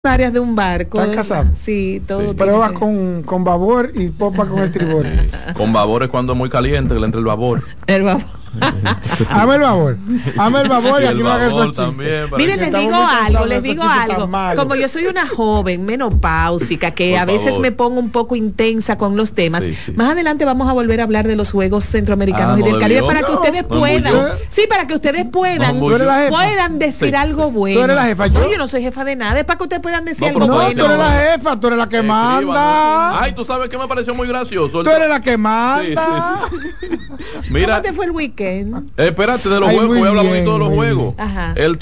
áreas de un barco. ¿Están casados? Sí, todo. Sí. Pero va con babor y popa con estribor. Con babor es cuando es muy caliente, que le entre el babor. El babor. Ama el babor. Ama el babor y aquí no haga esos también. Miren, les digo algo. Como yo soy una joven menopáusica que a veces me pongo un poco intensa con los temas, más adelante vamos a volver a hablar de los Juegos Centroamericanos y del Caribe para que ustedes puedan, para que ustedes puedan decir algo bueno. Tú eres la jefa. No, yo no soy jefa de nada, es para que ustedes puedan decir algo bueno. Tú eres la jefa, tú eres la que manda. Ay, tú sabes que me pareció muy gracioso. Tú eres la que manda. Mira, ¿cómo te fue el weekend? Espérate, de los juegos, voy a hablar de todos los juegos. Ajá. El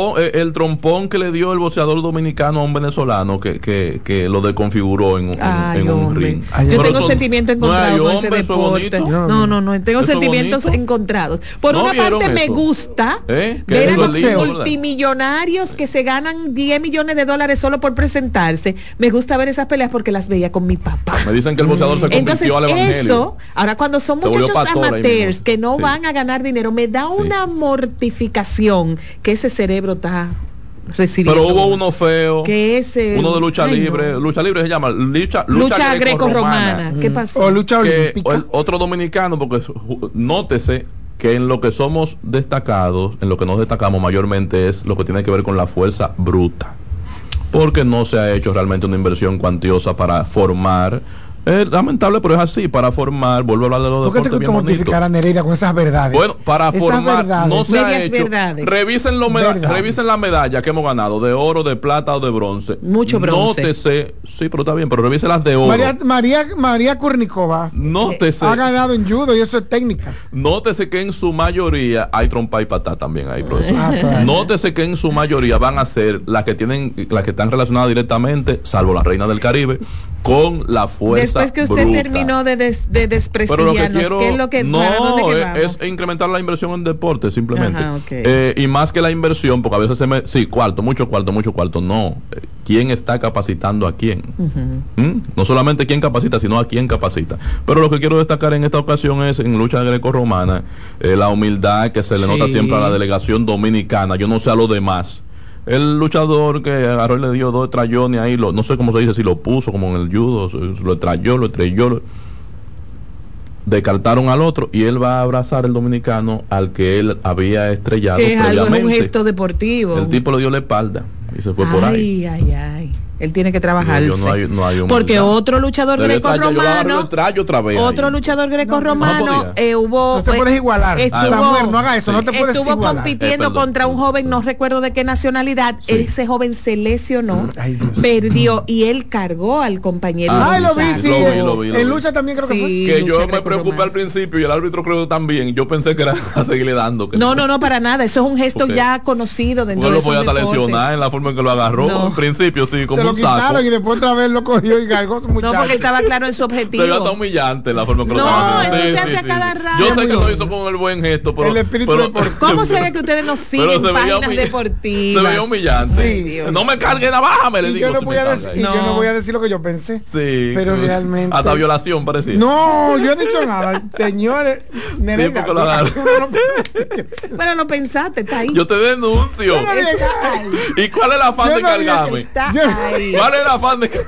trompón que le dio el boxeador dominicano a un venezolano que lo desconfiguró en un ring. Yo tengo sentimientos encontrados con ese deporte. No, tengo sentimientos encontrados. Por una parte me gusta ver a los multimillonarios que se ganan $10 millones solo por presentarse. Me gusta ver esas peleas porque las veía con mi papá. Me dicen que el boxeador se convirtió al evangelio. Eso, ahora cuando son muchachos amateurs que no van a ganar dinero, me da una mortificación que ese cerebro está recibiendo. Pero hubo uno feo, uno de lucha libre, lucha libre se llama lucha greco-romana. ¿Qué pasó? O lucha olímpica. Otro dominicano, porque nótese que en lo que somos destacados, en lo que nos destacamos mayormente es lo que tiene que ver con la fuerza bruta, porque no se ha hecho realmente una inversión cuantiosa para formar. Es lamentable, pero es así, para formar, vuelvo a hablar de los deportes. ¿Por qué te gusta mortificar a Nereida con esas verdades? Bueno, para esas formar, verdades. no se ha hecho. Revisen la medalla que hemos ganado, de oro, de plata o de bronce. Mucho bronce. Nótese, sí, pero está bien, pero revisen las de oro. María Kurnikova ha ganado en judo y eso es técnica. Nótese que en su mayoría hay trompa y patá también ahí, profesor. Nótese que en su mayoría van a ser las que están relacionadas directamente, salvo la reina del Caribe, con la fuerza después que usted bruta. Terminó de desprestigiarnos, ¿qué es lo que es incrementar la inversión en deporte simplemente. Ajá, okay. Y más que la inversión, porque a veces mucho cuarto, no. ¿Quién está capacitando a quién? No solamente quién capacita, sino a quién capacita. Pero lo que quiero destacar en esta ocasión es en lucha greco-romana, la humildad que se le nota siempre a la delegación dominicana. Yo no sé a los demás. El luchador que agarró y le dio 2 trayones ahí, no sé cómo se dice, si lo puso como en el judo, lo estrelló, descartaron al otro y él va a abrazar el dominicano al que él había estrellado previamente. Es un gesto deportivo. El tipo le dio la espalda y se fue por ahí. Ay. Él tiene que trabajarse. No hay porque otro luchador greco-romano. Otro luchador greco-romano no te puedes igualar. Samuel, no haga eso, no te puedes igualar. Estuvo compitiendo contra un joven, no recuerdo de qué nacionalidad. Ese joven se lesionó, perdió y él cargó al compañero. Lo vi. En lucha también creo que fue. Que yo me preocupé al principio y el árbitro creo que también. Yo pensé que era a seguirle dando. No, para nada. Eso es un gesto ya conocido dentro de esos deportes. No lo podía lesionar en la forma en que lo agarró. Al principio sí, como lo quitaron y después otra vez lo cogió y cargó su muchacho. No, porque estaba claro en su objetivo. Se ve hasta humillante la forma que lo estaba haciendo. Eso se hace a cada rato. Yo sé que lo hizo con el buen gesto, pero el espíritu deportivo. ¿Cómo se ve que ustedes no siguen páginas deportivas? Se veía humillante. No me cargue navaja, me le digo. Yo no voy a decir lo que yo pensé. Sí. Pero realmente. Hasta violación parecía. No, yo he dicho nada. Señores, Nereida. Bueno, lo pensaste, está ahí. Yo te denuncio. ¿Y cuál es el afán de cargarme? ¿Cuál es el afán de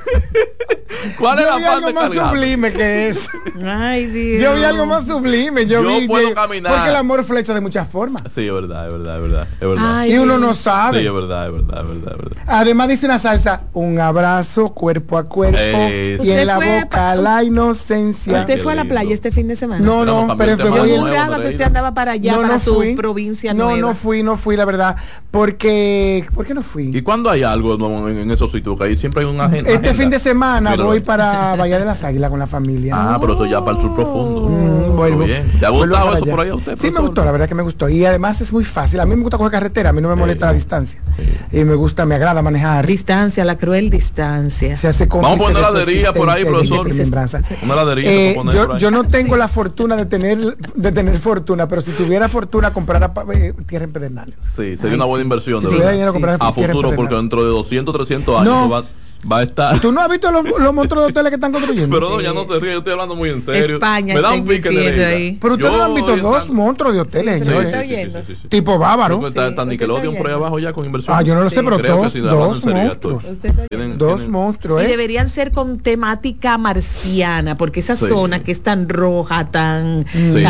algo más sublime que es? Ay, Dios. Yo vi algo más sublime. Yo puedo caminar. Porque el amor flecha de muchas formas. Sí, es verdad. Ay, y uno no sabe. Sí, es verdad. Además dice una salsa, un abrazo cuerpo a cuerpo y en la boca la inocencia. ¿Usted fue a la playa este fin de semana? No, pero yo juraba que usted andaba para allá, para su provincia nueva. No fui, la verdad. ¿Por qué no fui? ¿Y cuándo hay algo en esos sitios? Que ahí siempre hay una agenda. Este fin de semana voy para Bahía de las Águilas con la familia. Pero eso ya para el sur profundo. Vuelvo. ¿Te ha gustado eso por ahí a usted? Sí, me gustó, la verdad que me gustó. Y además es muy fácil. A mí me gusta coger carretera, a mí no me molesta la distancia. Y me agrada manejar. Distancia, la cruel distancia. Se hace vamos a poner una heladería por ahí, profesor. Una heladería. Yo no tengo la fortuna de tener fortuna, pero si tuviera fortuna comprara tierra en Pedernales. Sí, sería una buena inversión. A futuro, porque dentro de 200, 300 años va a estar. ¿Tú no has visto los monstruos de hoteles que están construyendo? Pero doña, no se ríe, yo estoy hablando muy en serio. España me da un pique de ahí. Pero ustedes no han visto dos monstruos de hoteles, señores. Sí. Tipo bávaro. Está Nickelodeon por ahí abajo ya con inversión. Yo no lo sé, pero dos monstruos. Dos monstruos. Y deberían ser con temática marciana, porque esa zona que es tan roja, tan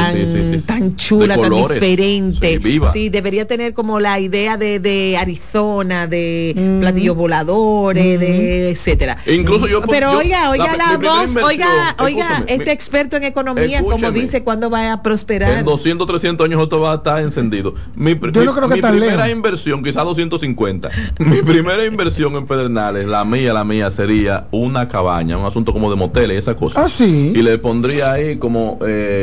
chula, tan diferente. Sí, debería tener como la idea de Arizona, de platillos voladores, de etcétera. Incluso pero oiga la voz, oiga, este experto en economía, como dice, ¿cuándo va a prosperar? En 200, 300 años esto va a estar encendido. Mi primera inversión, quizás 250. Mi primera inversión en Pedernales, la mía sería una cabaña, un asunto como de moteles, esa cosa. Sí. Y le pondría ahí como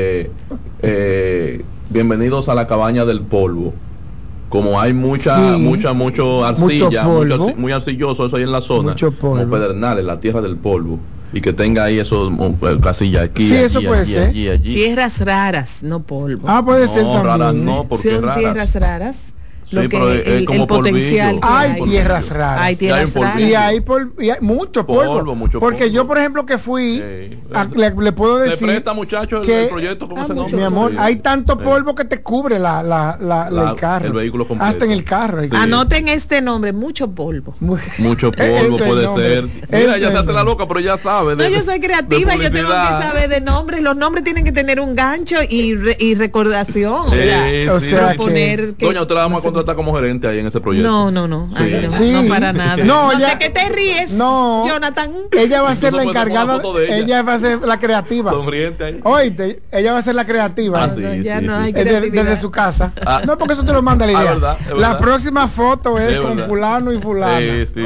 bienvenidos a la cabaña del polvo. Como hay mucho arcilla, muy arcilloso eso ahí en la zona, como Pedernales, la tierra del polvo, y que tenga ahí esos casillas aquí, sí, eso puede ser. Allí. Tierras raras, no polvo. Puede ser también. Raras no, porque son tierras raras. Lo sí, que el potencial hay tierras raras. Hay tierras raras. Y hay mucho polvo. Porque yo, por ejemplo, que fui, le puedo decir. Le presta, muchacho, el proyecto, ¿cómo se llama? Mi amor, hay tanto polvo que te cubre el carro. El vehículo completo. Hasta en el carro. Sí. Anoten este nombre, mucho polvo. Mucho polvo puede ser. Mira, ella se hace la loca, pero ya sabe. No, yo soy creativa, yo tengo que saber de nombres. Los nombres tienen que tener un gancho y recordación. O sea, doña, usted la vamos a contratar como gerente ahí en ese proyecto. No. No para nada. No, ¿de qué te ríes? No. Jonathan. Ella va a ser la encargada. Ella va a ser la creativa. Sonriente ahí. Oíste, ella va a ser la creativa. Desde su casa. No, porque eso te lo manda la idea. Verdad. La próxima foto es con fulano y fulano.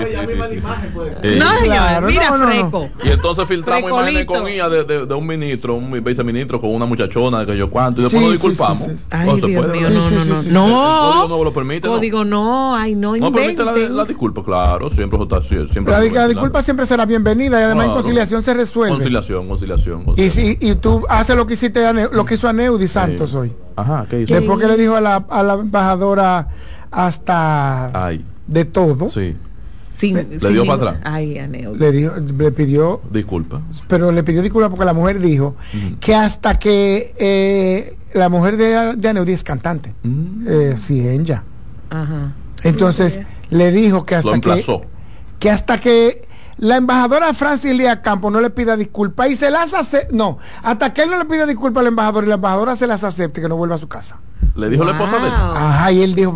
No, señor, mira, Freco. Y entonces filtramos imágenes con ella de un ministro, un viceministro con una muchachona de que yo cuánto, y después nos disculpamos. Ay, Dios mío, no. No lo permite. Digo, no permite la disculpa, claro, siempre la disculpa siempre será bienvenida y además en conciliación se resuelve. Conciliación. Y tú haces lo que hizo Aneudi Santos hoy. Ajá, ¿qué hizo? Después que le dijo a la embajadora hasta de todo. Sí. Le dio para atrás. Ay, Aneudi. Le pidió disculpa. Pero le pidió disculpa porque la mujer dijo que hasta que la mujer de Aneudi es cantante. Sí, ella. Ajá. Entonces le dijo que hasta que la embajadora Francis Lía Campos no le pida disculpas y se las acepte, hasta que él no le pida disculpas al embajador y la embajadora se las acepte, que no vuelva a su casa. Le dijo la esposa de él. Ajá, y él dijo,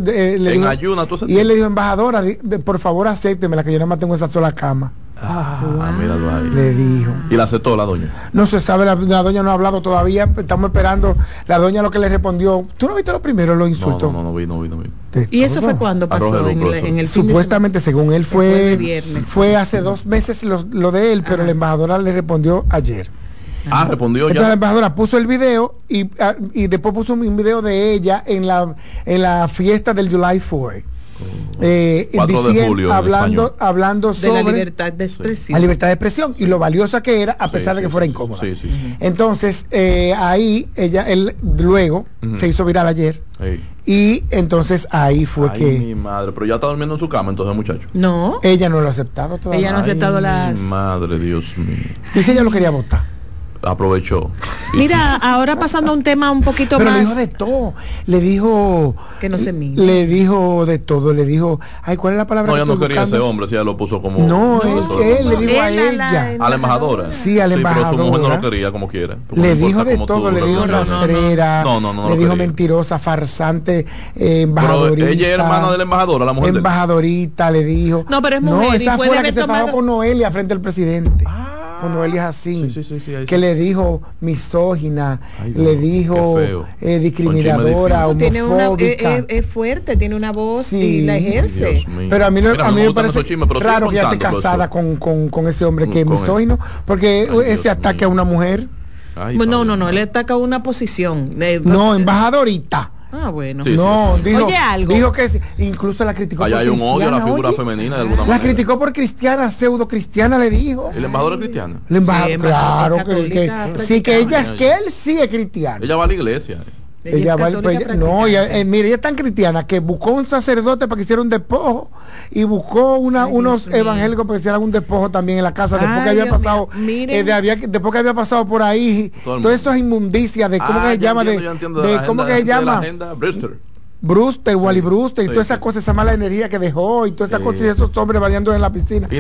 y él le dijo, embajadora, por favor acéptemela, que yo nada más tengo esa sola cama. Míralo ahí. Le dijo. ¿Y la aceptó la doña? No se sabe, la doña no ha hablado todavía, estamos esperando. La doña lo que le respondió, ¿tú no viste lo primero? Lo insultó. No vi. ¿Y eso fue cuando pasó? En el supuestamente, según él, fue hace 2 meses lo de él, pero la embajadora le respondió ayer. Respondió ya. Entonces la embajadora puso el video y después puso un video de ella en la fiesta del July 4. 4 de julio, hablando sobre la libertad de expresión. La libertad de expresión y lo valiosa que era, a pesar de que fuera incómoda. Entonces, ahí él luego se hizo viral ayer. Y entonces ahí fue que. Mi madre, pero ya está durmiendo en su cama, entonces, muchacho. No. Ella no lo ha aceptado todavía. Ella no ha aceptado mi madre, Dios mío. Dice ella lo quería votar. Aprovechó. Mira, ahora pasando a un tema un poquito pero más. Pero le dijo de todo. Le dijo. Que no se mide. Le dijo de todo. Le dijo. Ay, ¿cuál es la palabra? No, yo no quería ese hombre, si ella lo puso como. No, él le dijo a ella. A la embajadora. Sí, a la embajadora. Pero su mujer no lo quería como quiera. Le dijo de todo. Le dijo rastrera. No. Le dijo mentirosa, farsante, embajadorita. Pero ella es hermana de la embajadora, la mujer. Embajadorita, le dijo. No, pero es mujer. No, esa fue la que se pagó con Noelia frente al presidente. Con Noelia así, que le dijo misógina, le dijo discriminadora, homofóbica. Es fuerte, tiene una voz y la ejerce. Pero a mí me parece raro que ella esté casada con ese hombre que es misógino, porque ese ataque a una mujer. No, le ataca a una posición. No, embajadorita. Bueno. Dijo que incluso la criticó. Allá hay un odio a la figura femenina de alguna manera. La criticó por cristiana, pseudo cristiana, le dijo. ¿Y la embajadora es cristiana? La embajadora, claro, que sí, que él sí es cristiano. Ella va a la iglesia. Ella va, no, mire, ella es tan cristiana que buscó un sacerdote para que hiciera un despojo y buscó unos evangélicos para que hicieran un despojo también en la casa después que había pasado después que había pasado por ahí todo eso es inmundicia de cómo que se llama de cómo que se llama Brewster, Wally Brewster y todas esas cosas, esa mala energía que dejó y todas esas cosas y esos hombres variando en la piscina.